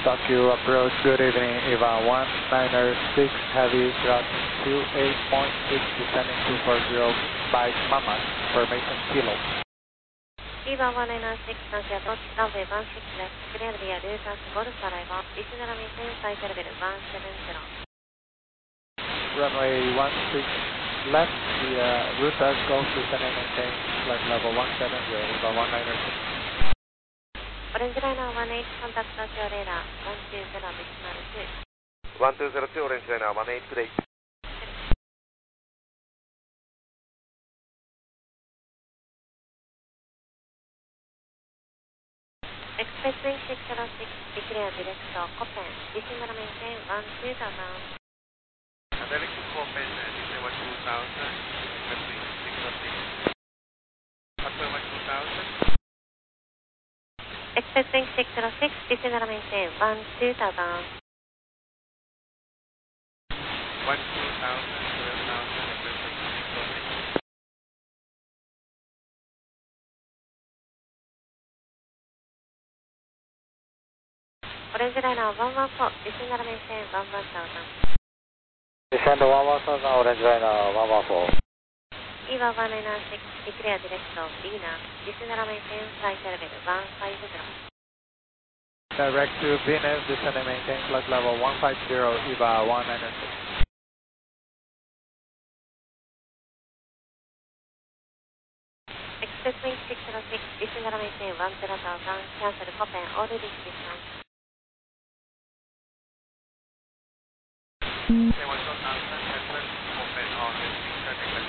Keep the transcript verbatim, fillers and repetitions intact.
Tokyo approach, good evening, EVA one niner six, heavy thrust two eight point six, descending two four zero, by Mama, formation kilo. EVA one niner six, Nancy approach, runway one six left, clear via Lucas, Golf arrival, Isidora maintain flight level one seven zero. Runway one six left, via Lucas, Golf, descending maintain flight level one seven zero, EVA one niner six. Orange Liner one eight, contact Tokyo radar one two zero, decimal two. one two zero two, Orange Liner one eight, good day. Express wing six zero six, declare direct to Copen, decimal maintain one two thousand. Direct to Copen, declare one two thousand, express wing six zero six. Confirm one two thousand. Express wing six zero six, decimal maintain one two thousand. one two thousand, twelve thousand, express wing six zero six. Orange Liner one one four, decimal maintain one one thousand. Descend one one thousand, Orange Liner one one four. EVA one niner six, declare direct to Venus, decimal maintain flight level one five zero. Direct to Venus, descend and maintain flight level one five zero, EVA one niner six. Express wing six zero six, decimal maintain one zero thousand, cancel Copen, all release distance. Okay, one